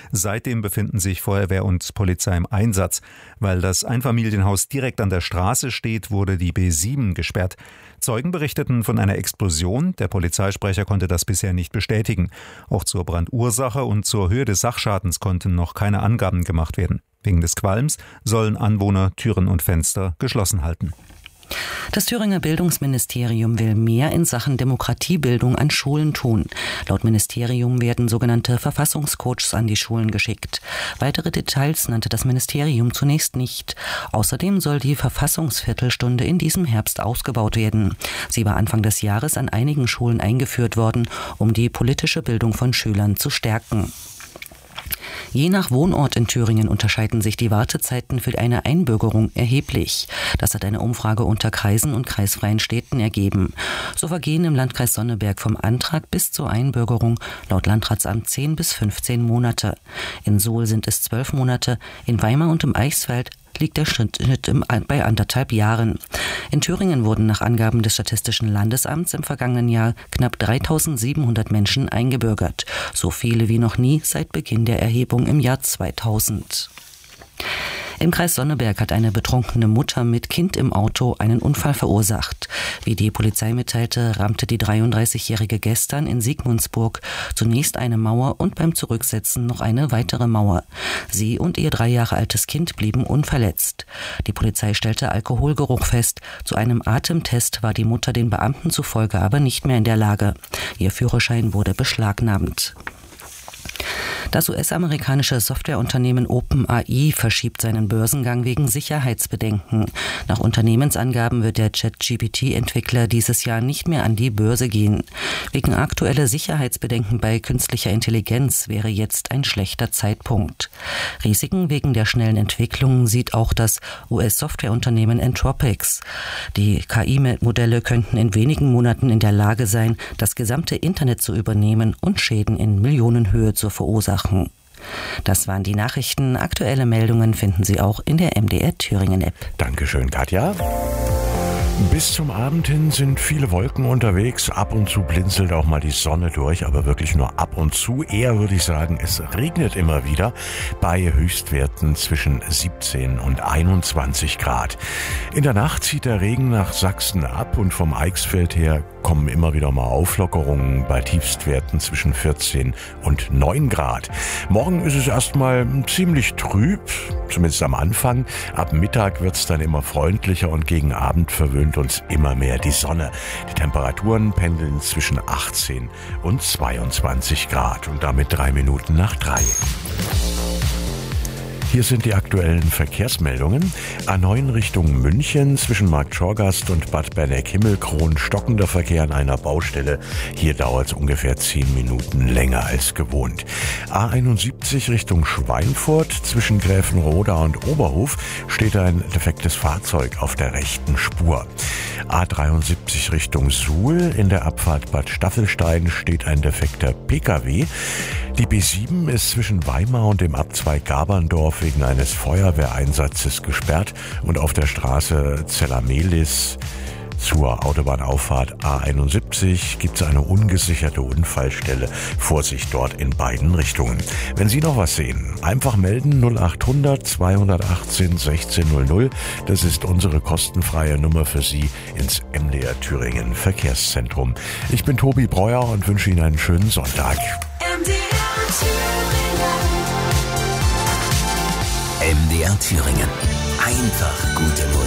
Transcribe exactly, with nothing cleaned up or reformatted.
Seitdem befinden sich Feuerwehr und Polizei im Einsatz. Weil das Einfamilienhaus direkt an der Straße steht, wurde die B sieben gesperrt. Zeugen berichteten von einer Explosion. Der Polizeisprecher konnte das bisher nicht bestätigen. Auch zur Brandursache und zur Höhe des Sachschadens konnten noch keine Angaben gemacht werden. Wegen des Qualms sollen Anwohner Türen und Fenster geschlossen halten. Das Thüringer Bildungsministerium will mehr in Sachen Demokratiebildung an Schulen tun. Laut Ministerium werden sogenannte Verfassungscoaches an die Schulen geschickt. Weitere Details nannte das Ministerium zunächst nicht. Außerdem soll die Verfassungsviertelstunde in diesem Herbst ausgebaut werden. Sie war Anfang des Jahres an einigen Schulen eingeführt worden, um die politische Bildung von Schülern zu stärken. Je nach Wohnort in Thüringen unterscheiden sich die Wartezeiten für eine Einbürgerung erheblich. Das hat eine Umfrage unter Kreisen und kreisfreien Städten ergeben. So vergehen im Landkreis Sonneberg vom Antrag bis zur Einbürgerung laut Landratsamt zehn bis fünfzehn Monate. In Suhl sind es zwölf Monate, in Weimar und im Eichsfeld liegt der Schnitt bei anderthalb Jahren. In Thüringen wurden nach Angaben des Statistischen Landesamts im vergangenen Jahr knapp dreitausendsiebenhundert Menschen eingebürgert. So viele wie noch nie seit Beginn der Erhebung im Jahr zweitausend. Im Kreis Sonneberg hat eine betrunkene Mutter mit Kind im Auto einen Unfall verursacht. Wie die Polizei mitteilte, rammte die dreiunddreißigjährige gestern in Sigmundsburg zunächst eine Mauer und beim Zurücksetzen noch eine weitere Mauer. Sie und ihr drei Jahre altes Kind blieben unverletzt. Die Polizei stellte Alkoholgeruch fest. Zu einem Atemtest war die Mutter den Beamten zufolge aber nicht mehr in der Lage. Ihr Führerschein wurde beschlagnahmt. Das U S-amerikanische Softwareunternehmen OpenAI verschiebt seinen Börsengang wegen Sicherheitsbedenken. Nach Unternehmensangaben wird der ChatGPT-Entwickler dieses Jahr nicht mehr an die Börse gehen. Wegen aktueller Sicherheitsbedenken bei künstlicher Intelligenz wäre jetzt ein schlechter Zeitpunkt. Risiken wegen der schnellen Entwicklung sieht auch das U S-Softwareunternehmen Anthropic. Die K I-Modelle könnten in wenigen Monaten in der Lage sein, das gesamte Internet zu übernehmen und Schäden in Millionenhöhe zu verursachen. Das waren die Nachrichten. Aktuelle Meldungen finden Sie auch in der M D R Thüringen App. Dankeschön, Katja. Bis zum Abend hin sind viele Wolken unterwegs. Ab und zu blinzelt auch mal die Sonne durch, aber wirklich nur ab und zu. Eher würde ich sagen, es regnet immer wieder bei Höchstwerten zwischen siebzehn und einundzwanzig Grad. In der Nacht zieht der Regen nach Sachsen ab und vom Eichsfeld her kommen immer wieder mal Auflockerungen bei Tiefstwerten zwischen vierzehn und neun Grad. Morgen ist es erstmal ziemlich trüb, zumindest am Anfang. Ab Mittag wird es dann immer freundlicher und gegen Abend verwöhnt uns immer mehr die Sonne. Die Temperaturen pendeln zwischen achtzehn und zweiundzwanzig Grad und damit drei Minuten nach drei. Hier sind die aktuellen Verkehrsmeldungen. A neun Richtung München zwischen Marktschorgast und Bad Berneck-Himmelkron stockender Verkehr an einer Baustelle. Hier dauert es ungefähr zehn Minuten länger als gewohnt. A einundsiebzig Richtung Schweinfurt zwischen Gräfenroda und Oberhof steht ein defektes Fahrzeug auf der rechten Spur. A dreiundsiebzig Richtung Suhl in der Abfahrt Bad Staffelstein steht ein defekter P K W. Die B sieben ist zwischen Weimar und dem Abzweig Gaberndorf wegen eines Feuerwehreinsatzes gesperrt und auf der Straße Zellamelis zur Autobahnauffahrt A einundsiebzig gibt es eine ungesicherte Unfallstelle. Vorsicht dort in beiden Richtungen. Wenn Sie noch was sehen, einfach melden null achthundert zweihundertachtzehn sechzehn null null. Das ist unsere kostenfreie Nummer für Sie ins M D R Thüringen Verkehrszentrum. Ich bin Tobi Breuer und wünsche Ihnen einen schönen Sonntag. M D R Thüringen. M D R Thüringen. Einfach gute Musik.